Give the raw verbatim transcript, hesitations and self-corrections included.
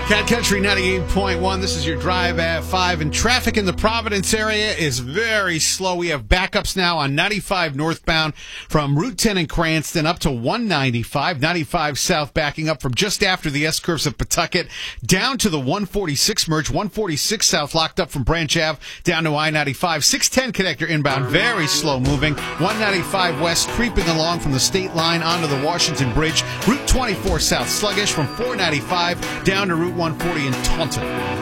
Cat Country ninety-eight point one. This is your drive at five. And traffic in the Providence area is very slow. We have backups now on ninety-five northbound from Route ten in Cranston up to one ninety-five. ninety-five south backing up from just after the S-curves of Pawtucket down to the one forty-six merge. one forty-six south locked up from Branch Ave down to I ninety-five. six ten connector inbound, very slow moving. one ninety-five west creeping along from the state line onto the Washington Bridge. Route twenty-four south sluggish from four ninety-five down to Route one forty in Taunton.